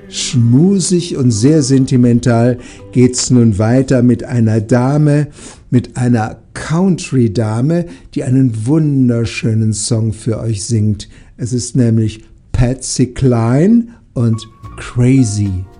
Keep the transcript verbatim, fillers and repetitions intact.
schmusig und sehr sentimental geht's nun weiter mit einer Dame, mit einer Country-Dame, die einen wunderschönen Song für euch singt. Es ist nämlich Patsy Cline und Crazy.